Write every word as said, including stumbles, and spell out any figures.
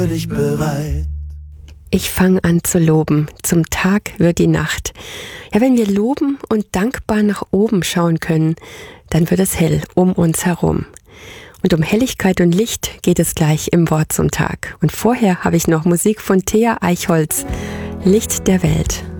für dich bereit. Ich fange an zu loben, zum Tag wird die Nacht. Ja, wenn wir loben und dankbar nach oben schauen können, dann wird es hell um uns herum. Und um Helligkeit und Licht geht es gleich im Wort zum Tag. Und vorher habe ich noch Musik von Thea Eichholz, Licht der Welt.